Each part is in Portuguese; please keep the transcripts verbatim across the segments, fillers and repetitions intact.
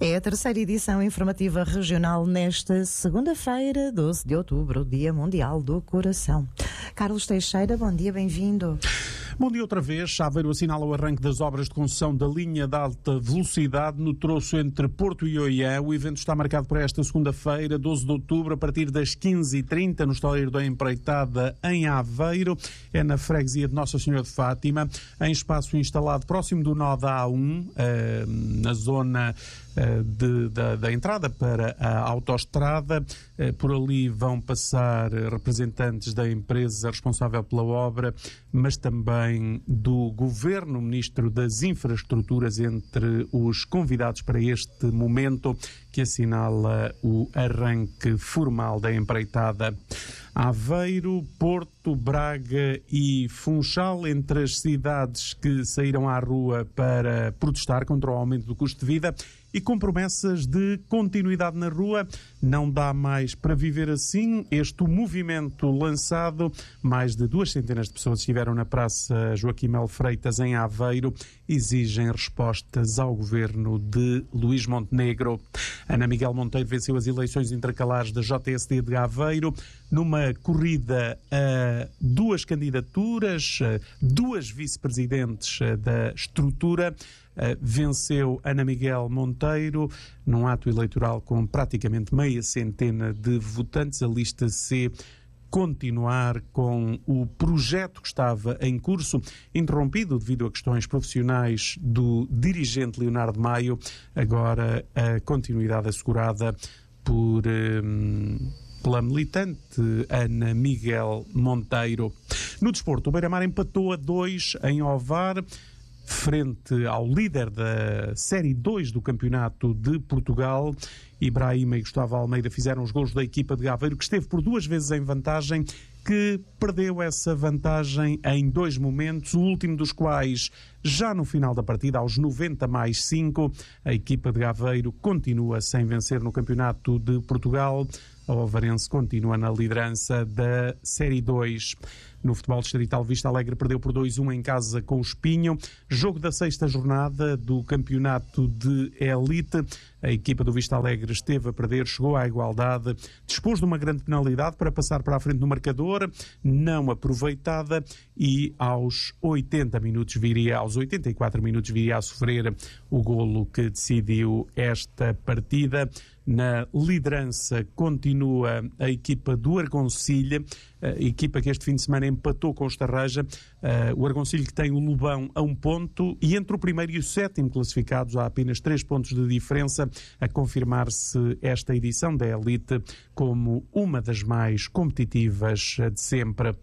É a terceira edição informativa regional nesta segunda-feira, doze de outubro, Dia Mundial do Coração. Carlos Teixeira, bom dia, bem-vindo. Bom dia outra vez. Aveiro assinala o arranque das obras de concessão da linha de alta velocidade no troço entre Porto e Oiã. O evento está marcado para esta segunda-feira, doze de outubro, a partir das quinze e trinta, no estaleiro da Empreitada, em Aveiro. É na freguesia de Nossa Senhora de Fátima, em espaço instalado próximo do nó da A um, eh, na zona eh, de, da, da entrada para a autoestrada. Eh, por ali vão passar representantes da empresa responsável pela obra, mas também do Governo, o Ministro das Infraestruturas, entre os convidados para este momento que assinala o arranque formal da empreitada. Aveiro, Porto, Braga e Funchal, entre as cidades que saíram à rua para protestar contra o aumento do custo de vida e com promessas de continuidade na rua. Não dá mais para viver assim. Este movimento lançado, mais de duas centenas de pessoas estiveram na Praça Joaquim Melo Freitas, em Aveiro, exigem respostas ao governo de Luís Montenegro. Ana Miguel Monteiro venceu as eleições intercalares da J S D de Aveiro numa corrida a duas candidaturas, duas vice-presidentes da estrutura. Uh, venceu Ana Miguel Monteiro num ato eleitoral com praticamente meia centena de votantes. A lista C continuar com o projeto que estava em curso, interrompido devido a questões profissionais do dirigente Leonardo Maio. Agora a continuidade assegurada por um, pela militante Ana Miguel Monteiro. No desporto, o Beira-Mar empatou a dois em Ovar, frente ao líder da Série dois do Campeonato de Portugal. Ibrahima e Gustavo Almeida fizeram os golos da equipa de Aveiro, que esteve por duas vezes em vantagem, que perdeu essa vantagem em dois momentos, o último dos quais já no final da partida, aos noventa mais cinco. A equipa de Aveiro continua sem vencer no Campeonato de Portugal. A Ovarense continua na liderança da Série dois. No futebol distrital, Vista Alegre perdeu por dois a um em casa com o Espinho. Jogo da sexta jornada do campeonato de elite. A equipa do Vista Alegre esteve a perder, chegou à igualdade, dispôs de uma grande penalidade para passar para a frente no marcador, não aproveitada, e aos oitenta minutos viria, aos oitenta e quatro minutos viria a sofrer o golo que decidiu esta partida. Na liderança continua a equipa do Argoncilha, a equipa que este fim de semana empatou com o Estarreja. Uh, o Argoncilha, que tem o Lobão a um ponto, e entre o primeiro e o sétimo classificados há apenas três pontos de diferença, a confirmar-se esta edição da Elite como uma das mais competitivas de sempre.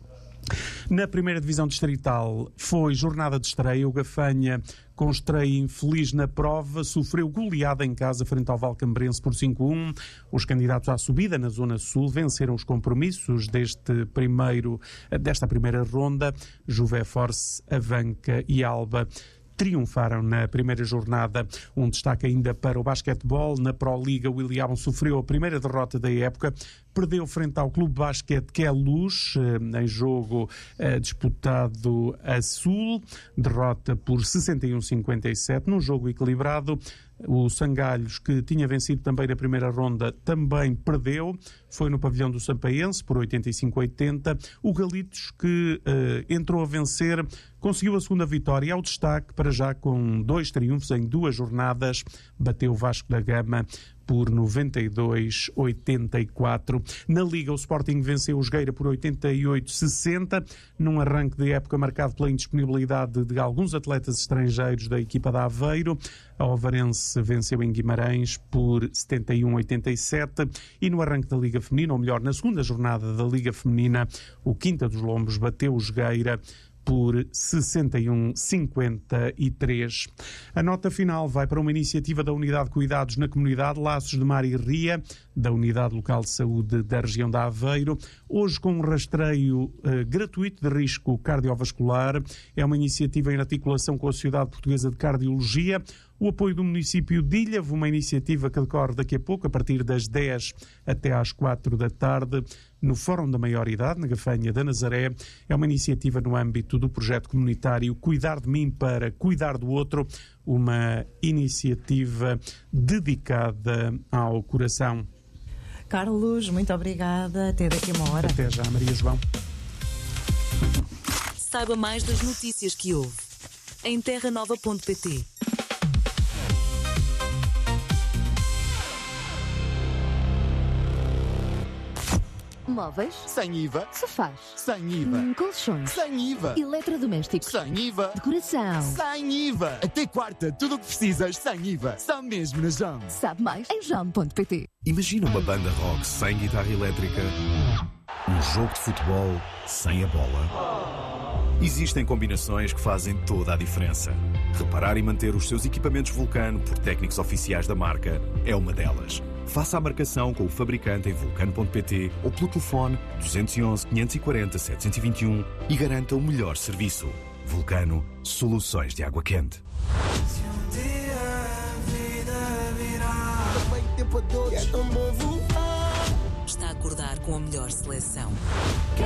Na primeira divisão distrital foi jornada de estreia. O Gafanha, com estreia infeliz na prova, sofreu goleada em casa frente ao Valcambrense por cinco a um. Os candidatos à subida na Zona Sul venceram os compromissos deste primeiro, desta primeira ronda. Juvé Force, Avanca e Alba triunfaram na primeira jornada. Um destaque ainda para o basquetebol. Na Proliga, o William sofreu a primeira derrota da época. Perdeu frente ao Clube Basquete que é Luz, em jogo eh, disputado a Sul. Derrota por sessenta e um a cinquenta e sete, num jogo equilibrado. O Sangalhos, que tinha vencido também na primeira ronda, também perdeu. Foi no pavilhão do Sampaense por oitenta e cinco a oitenta. O Galitos, que eh, entrou a vencer, conseguiu a segunda vitória. Ao destaque, para já com dois triunfos em duas jornadas, bateu o Vasco da Gama por noventa e dois a oitenta e quatro. Na Liga, o Sporting venceu o Jogueira por oitenta e oito a sessenta, num arranque de época marcado pela indisponibilidade de alguns atletas estrangeiros da equipa da Aveiro. A Ovarense venceu em Guimarães por setenta e um a oitenta e sete, e no arranque da Liga Feminina, ou melhor, na segunda jornada da Liga Feminina, o Quinta dos Lombos bateu o Jogueira por sessenta e um a cinquenta e três. A nota final vai para uma iniciativa da Unidade de Cuidados na Comunidade, Laços de Mar e Ria, da Unidade Local de Saúde da região de Aveiro, hoje com um rastreio uh, gratuito de risco cardiovascular. É uma iniciativa em articulação com a Sociedade Portuguesa de Cardiologia. o apoio do município de Ilhavo, uma iniciativa que decorre daqui a pouco, a partir das dez até às quatro da tarde, no Fórum da Maioridade, na Gafanha da Nazaré. É uma iniciativa no âmbito do projeto comunitário Cuidar de Mim para Cuidar do Outro, uma iniciativa dedicada ao coração. Carlos, muito obrigada. Até daqui a uma hora. Até já, Maria João. Saiba mais das notícias que houve em terra nova ponto pt. Móveis, sem I V A, sofás, sem I V A, hum, colchões, sem I V A, eletrodomésticos, sem I V A, decoração. sem I V A. Até quarta, tudo o que precisas sem I V A. Só mesmo na Jam. Sabe mais em jam ponto pt. Imagina uma banda rock sem guitarra elétrica, um jogo de futebol sem a bola. Existem combinações que fazem toda a diferença. Reparar e manter os seus equipamentos Vulcano por técnicos oficiais da marca é uma delas. Faça a marcação com o fabricante em vulcano ponto pt ou pelo telefone dois um um, quinhentos e quarenta, setecentos e vinte e um e garanta o melhor serviço. Vulcano, soluções de água quente. Está a acordar com a melhor seleção.